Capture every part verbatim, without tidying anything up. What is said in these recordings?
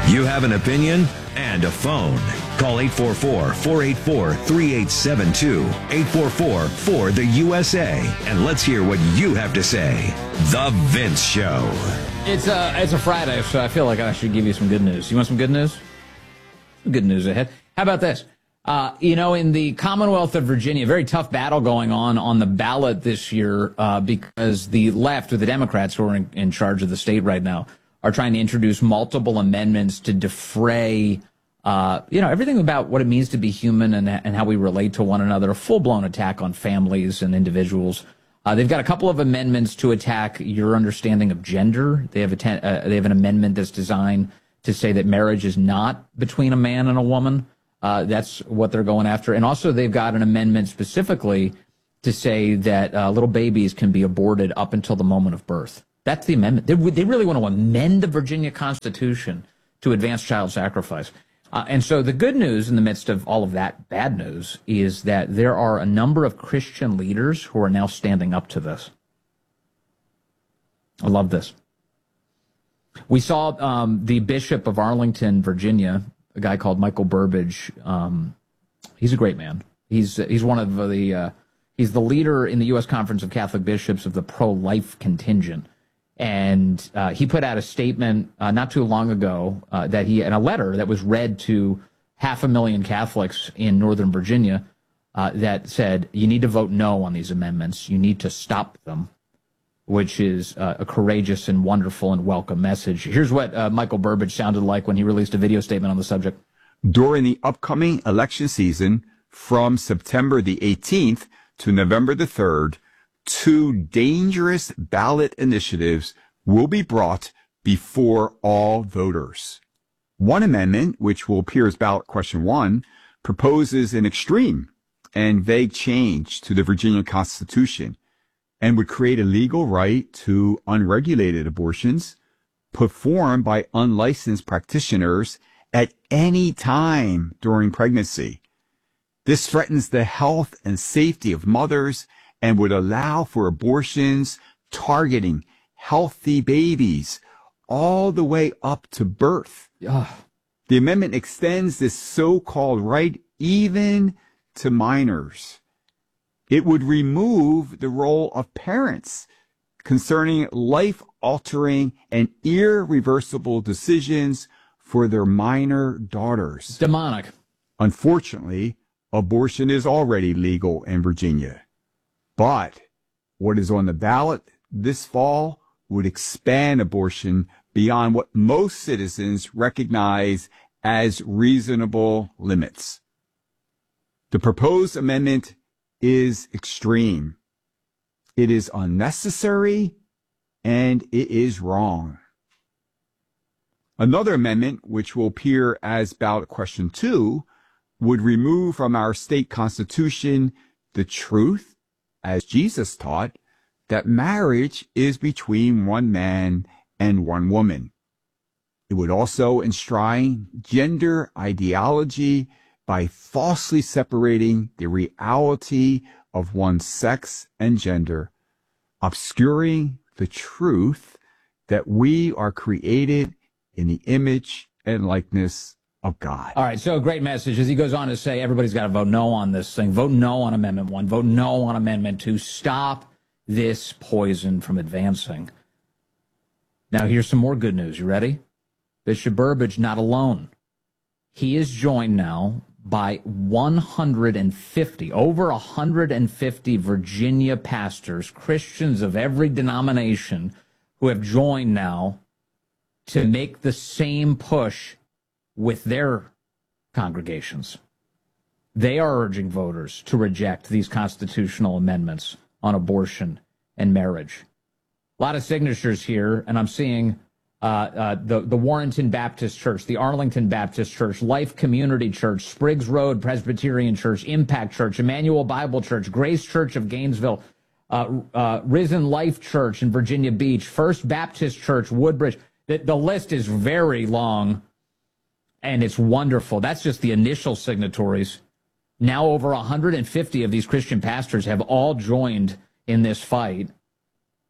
You have an opinion and a phone. Call eight four four, four eight four, three eight seven two, eight four four, four the U S A, and let's hear what you have to say. The Vince Show. It's a, it's a Friday, so I feel like I should give you some good news. You want some good news? Some good news ahead. How about this? Uh, you know, in the Commonwealth of Virginia, very tough battle going on on the ballot this year uh, because the left, or the Democrats who are in, in charge of the state right now, are trying to introduce multiple amendments to defray, uh, you know, everything about what it means to be human and, and how we relate to one another, a full-blown attack on families and individuals. Uh, they've got a couple of amendments to attack your understanding of gender. They have a ten, uh, they have an amendment that's designed to say that marriage is not between a man and a woman. Uh, that's what they're going after. And also they've got an amendment specifically to say that uh, little babies can be aborted up until the moment of birth. That's the amendment. They, they really want to amend the Virginia Constitution to advance child sacrifice. Uh, and so the good news in the midst of all of that bad news is that there are a number of Christian leaders who are now standing up to this. I love this. We saw um, the Bishop of Arlington, Virginia, a guy called Michael Burbidge. Um, he's a great man. He's he's one of the uh, he's the leader in the U S Conference of Catholic Bishops of the pro-life contingent. And uh, he put out a statement uh, not too long ago uh, that he, in a letter that was read to half a million Catholics in Northern Virginia, uh, that said, you need to vote no on these amendments. You need to stop them, which is uh, a courageous and wonderful and welcome message. Here's what uh, Michael Burbidge sounded like when he released a video statement on the subject. During the upcoming election season from September the eighteenth to November the third, two dangerous ballot initiatives will be brought before all voters. One amendment, which will appear as ballot question one, proposes an extreme and vague change to the Virginia Constitution and would create a legal right to unregulated abortions performed by unlicensed practitioners at any time during pregnancy. This threatens the health and safety of mothers and would allow for abortions targeting healthy babies all the way up to birth. Ugh. The amendment extends this so-called right even to minors. It would remove the role of parents concerning life-altering and irreversible decisions for their minor daughters. Demonic. Unfortunately, abortion is already legal in Virginia. But what is on the ballot this fall would expand abortion beyond what most citizens recognize as reasonable limits. The proposed amendment is extreme. It is unnecessary and it is wrong. Another amendment, which will appear as ballot question two, would remove from our state constitution the truth, as Jesus taught, that marriage is between one man and one woman. It would also enshrine gender ideology by falsely separating the reality of one's sex and gender, obscuring the truth that we are created in the image and likeness of God. All right, so a great message as he goes on to say everybody's got to vote no on this thing. Vote no on Amendment one. Vote no on Amendment two. Stop this poison from advancing. Now, here's some more good news. You ready? Bishop Burbidge not alone. He is joined now by one hundred fifty, over one hundred fifty Virginia pastors, Christians of every denomination, who have joined now to make the same push with their congregations. They are urging voters to reject these constitutional amendments on abortion and marriage. A lot of signatures here, and I'm seeing uh, uh, the, the Warrenton Baptist Church, the Arlington Baptist Church, Life Community Church, Spriggs Road Presbyterian Church, Impact Church, Emmanuel Bible Church, Grace Church of Gainesville, uh, uh, Risen Life Church in Virginia Beach, First Baptist Church, Woodbridge. The, the list is very long, and it's wonderful. That's just the initial signatories. Now over one hundred fifty of these Christian pastors have all joined in this fight.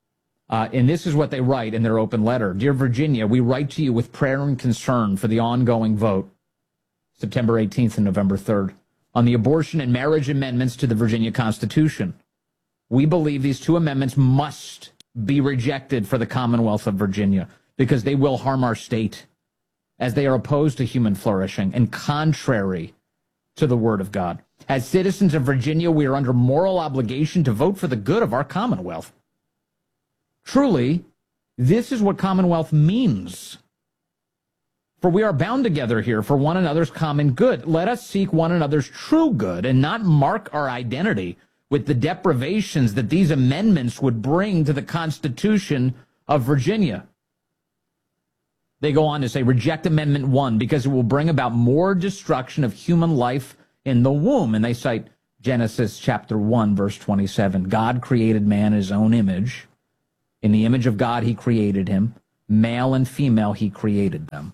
Uh, and this is what they write in their open letter. Dear Virginia, we write to you with prayer and concern for the ongoing vote, September eighteenth and November third, on the abortion and marriage amendments to the Virginia Constitution. We believe these two amendments must be rejected for the Commonwealth of Virginia because they will harm our state as they are opposed to human flourishing and contrary to the Word of God. As citizens of Virginia, we are under moral obligation to vote for the good of our Commonwealth. Truly, this is what Commonwealth means. For we are bound together here for one another's common good. Let us seek one another's true good and not mark our identity with the deprivations that these amendments would bring to the Constitution of Virginia. They go on to say, reject Amendment one because it will bring about more destruction of human life in the womb. And they cite Genesis chapter one, verse twenty-seven. God created man in his own image. In the image of God, he created him. Male and female, he created them.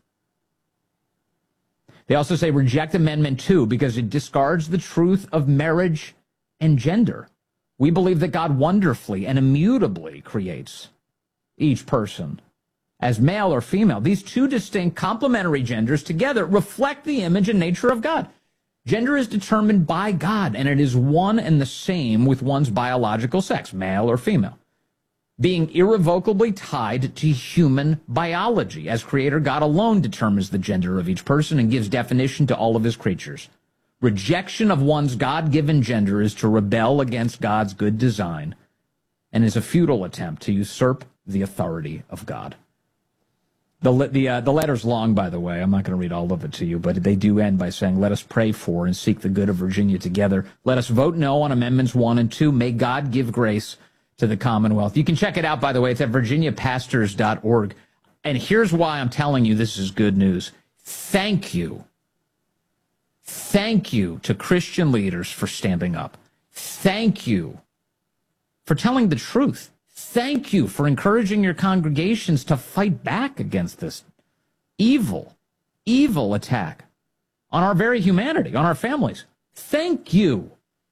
They also say reject Amendment two because it discards the truth of marriage and gender. We believe that God wonderfully and immutably creates each person as male or female. These two distinct complementary genders together reflect the image and nature of God. Gender is determined by God, and it is one and the same with one's biological sex, male or female, being irrevocably tied to human biology, as Creator God alone determines the gender of each person and gives definition to all of his creatures. Rejection of one's God-given gender is to rebel against God's good design and is a futile attempt to usurp the authority of God. The, the, uh, the letter's long, by the way. I'm not going to read all of it to you, but they do end by saying, let us pray for and seek the good of Virginia together. Let us vote no on Amendments one and two. May God give grace to the Commonwealth. You can check it out, by the way. It's at virginia pastors dot org. And here's why I'm telling you this is good news. Thank you. Thank you to Christian leaders for standing up. Thank you for telling the truth. Thank you for encouraging your congregations to fight back against this evil, evil attack on our very humanity, on our families. Thank you.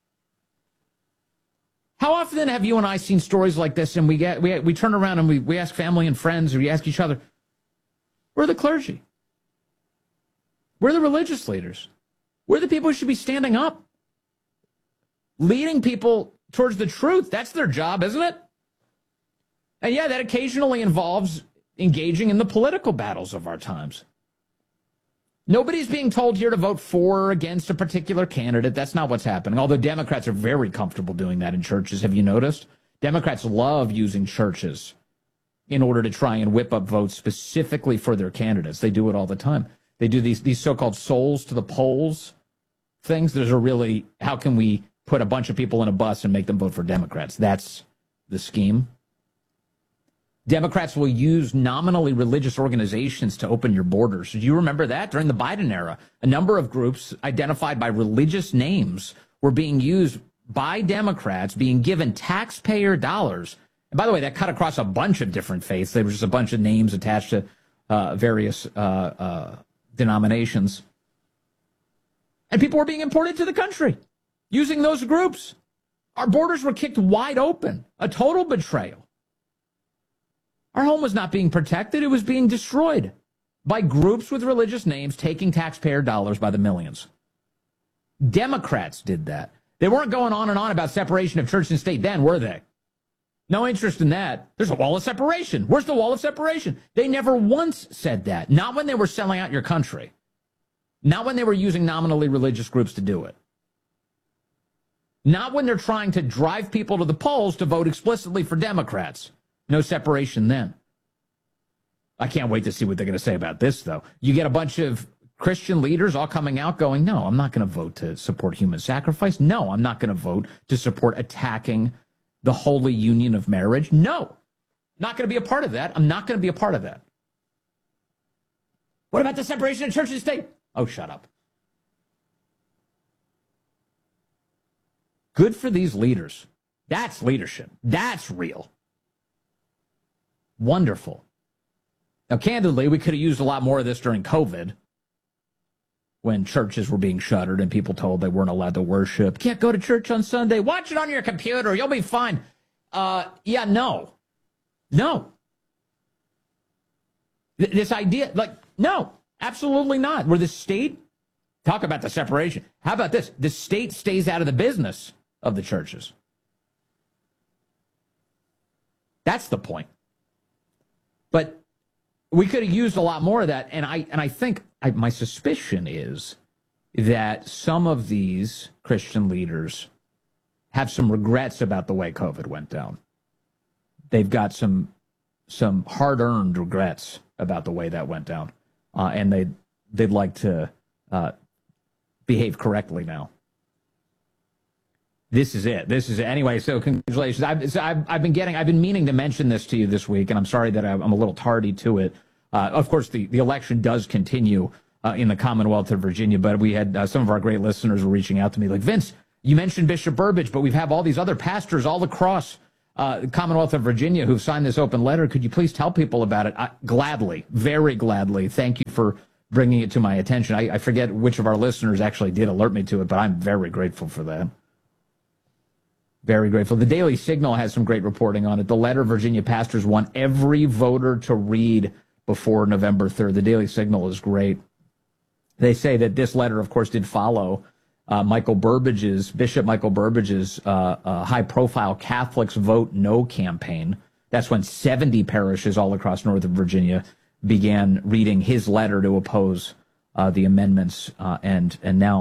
How often have you and I seen stories like this and we get we we turn around and we, we ask family and friends or we ask each other, we're the clergy. We're the religious leaders. We're the people who should be standing up, leading people towards the truth. That's their job, isn't it? And yeah, that occasionally involves engaging in the political battles of our times. Nobody's being told here to vote for or against a particular candidate. That's not what's happening. Although Democrats are very comfortable doing that in churches. Have you noticed? Democrats love using churches in order to try and whip up votes specifically for their candidates. They do it all the time. They do these, these so-called souls to the polls things. There's a really, how can we put a bunch of people in a bus and make them vote for Democrats? That's the scheme. Democrats will use nominally religious organizations to open your borders. Do you remember that? During the Biden era, a number of groups identified by religious names were being used by Democrats, being given taxpayer dollars. And by the way, that cut across a bunch of different faiths. There was just a bunch of names attached to uh, various uh, uh, denominations. And people were being imported to the country using those groups. Our borders were kicked wide open. A total betrayal. Our home was not being protected. It was being destroyed by groups with religious names taking taxpayer dollars by the millions. Democrats did that. They weren't going on and on about separation of church and state then, were they? No interest in that. There's a wall of separation. Where's the wall of separation? They never once said that. Not when they were selling out your country. Not when they were using nominally religious groups to do it. Not when they're trying to drive people to the polls to vote explicitly for Democrats. No separation then. I can't wait to see what they're going to say about this, though. You get a bunch of Christian leaders all coming out going, no, I'm not going to vote to support human sacrifice. No, I'm not going to vote to support attacking the holy union of marriage. No, not going to be a part of that. I'm not going to be a part of that. What about the separation of church and state? Oh, shut up. Good for these leaders. That's leadership. That's real. Wonderful. Now, candidly, we could have used a lot more of this during COVID when churches were being shuttered and people told they weren't allowed to worship. Can't go to church on Sunday. Watch it on your computer. You'll be fine. Uh, yeah, no. No. Th- this idea, like, no, absolutely not. Where the state, talk about the separation. How about this? The state stays out of the business of the churches. That's the point. But we could have used a lot more of that, and I and I think I, my suspicion is that some of these Christian leaders have some regrets about the way COVID went down. They've got some some hard-earned regrets about the way that went down, uh, and they they'd like to uh, behave correctly now. This is it. This is it. Anyway, so congratulations. I've, so I've, I've been getting, I've been meaning to mention this to you this week, and I'm sorry that I'm a little tardy to it. Uh, of course, the, the election does continue uh, in the Commonwealth of Virginia, but we had uh, some of our great listeners were reaching out to me like, Vince, you mentioned Bishop Burbidge, but we have all these other pastors all across uh, the Commonwealth of Virginia who've signed this open letter. Could you please tell people about it? I, gladly, very gladly. Thank you for bringing it to my attention. I, I forget which of our listeners actually did alert me to it, but I'm very grateful for that. Very grateful. The Daily Signal has some great reporting on it. The letter Virginia pastors want every voter to read before November third. The Daily Signal is great. They say that this letter, of course, did follow uh, Michael Burbidge's, Bishop Michael Burbidge's uh, uh, high-profile Catholics Vote No campaign. That's when seventy parishes all across Northern Virginia began reading his letter to oppose uh, the amendments, uh, and and now